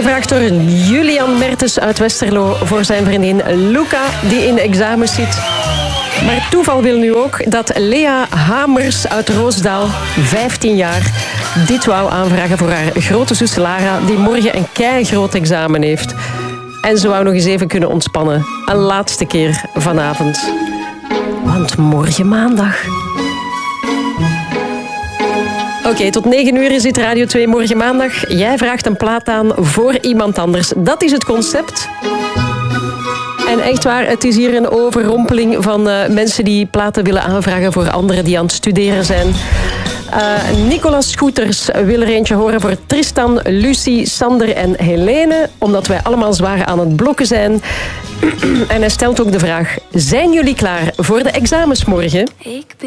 gevraagd door Julian Mertens uit Westerlo voor zijn vriendin Luca, die in de examens zit. Maar toeval wil nu ook dat Lea Hamers uit Roosdaal, 15 jaar, dit wou aanvragen voor haar grote zus Lara, die morgen een keigroot examen heeft. En ze wou nog eens even kunnen ontspannen. Een laatste keer vanavond. Want morgen maandag. Oké, tot 9 uur is dit Radio 2 morgen maandag. Jij vraagt een plaat aan voor iemand anders. Dat is het concept. En echt waar, het is hier een overrompeling van mensen die platen willen aanvragen voor anderen die aan het studeren zijn. Nicolas Schoeters wil er eentje horen voor Tristan, Lucie, Sander en Helene, omdat wij allemaal zwaar aan het blokken zijn. En hij stelt ook de vraag, zijn jullie klaar voor de examens morgen?